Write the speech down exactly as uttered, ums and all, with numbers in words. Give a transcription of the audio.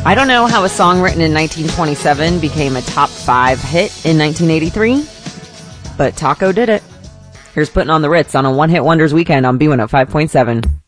I don't know how a song written in nineteen twenty-seven became a top five hit in nineteen eighty-three, but Taco did it. Here's Putting on the Ritz on a One Hit Wonders weekend on B one oh five point seven.